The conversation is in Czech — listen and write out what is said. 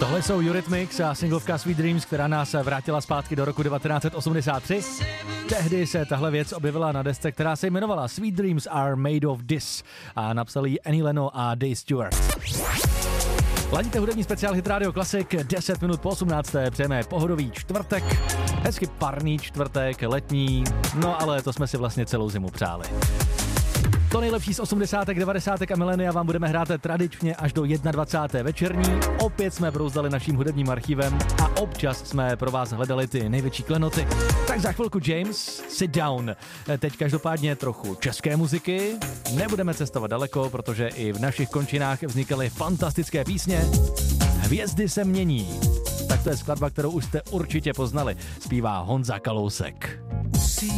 Tohle jsou Eurythmics a singlovka Sweet Dreams, která nás vrátila zpátky do roku 1983. Tehdy se tahle věc objevila na desce, která se jmenovala Sweet Dreams Are Made of This a napsali ji Annie Leno a Dave Stewart. Ladíte hudební speciál Hit Radio Classic, 10 minut po 18. Přejeme pohodový čtvrtek, hezky parný čtvrtek, letní, no ale to jsme si vlastně celou zimu přáli. To nejlepší z 80., 90. a milénia vám budeme hrát tradičně až do 21. večerní. Opět jsme brouzdali naším hudebním archivem a občas jsme pro vás hledali ty největší klenoty. Tak za chvilku James, Sit Down. Teď každopádně trochu české muziky. Nebudeme cestovat daleko, protože i v našich končinách vznikaly fantastické písně. Hvězdy se mění. Tak to je skladba, kterou už jste určitě poznali. Zpívá Honza Kalousek.